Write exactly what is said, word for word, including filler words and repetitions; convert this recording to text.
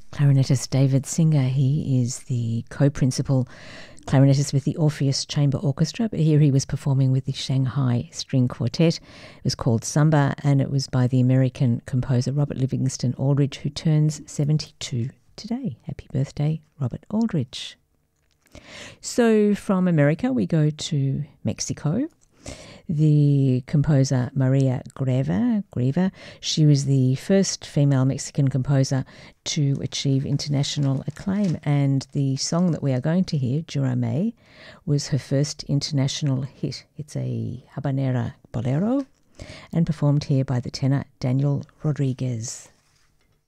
clarinetist David Singer. He is the co-principal clarinetist with the Orpheus Chamber Orchestra, but here he was performing with the Shanghai String Quartet. It was called Samba, and it was by the American composer Robert Livingston Aldridge, who turns seventy-two today. Happy birthday, Robert Aldridge. So from America, we go to Mexico. The composer Maria Greva, Greva, she was the first female Mexican composer to achieve international acclaim, and the song that we are going to hear, Jurame, was her first international hit. It's a habanera bolero and performed here by the tenor Daniel Rodriguez.